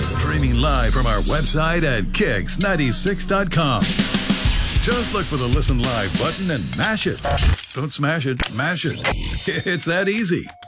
streaming live from our website at kicks96.com. Just look for the Listen Live button and mash it. Don't smash it, mash it. It's that easy.